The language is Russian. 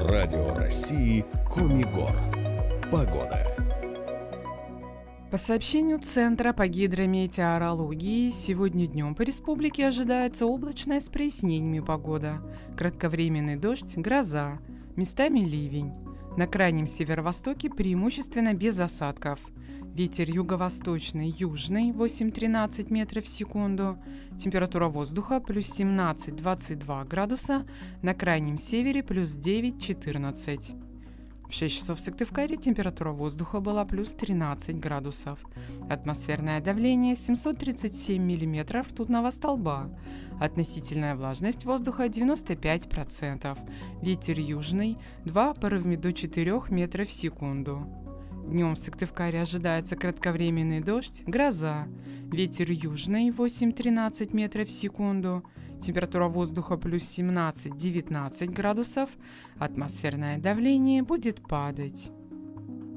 Радио России Коми-Гор. Погода. По сообщению Центра по гидрометеорологии, сегодня днем по республике ожидается облачная с прояснениями погода. Кратковременный дождь, гроза, местами ливень. На крайнем северо-востоке преимущественно без осадков. Ветер юго-восточный, южный 8-13 метров в секунду. Температура воздуха плюс 17-22 градуса. На крайнем севере плюс 9-14. В 6 часов в Сыктывкаре температура воздуха была плюс 13 градусов. Атмосферное давление 737 миллиметров ртутного столба. Относительная влажность воздуха 95%. Ветер южный 2 порывами до 4 метров в секунду. Днем в Сыктывкаре ожидается кратковременный дождь, гроза. Ветер южный 8-13 метров в секунду. Температура воздуха плюс 17-19 градусов. Атмосферное давление будет падать.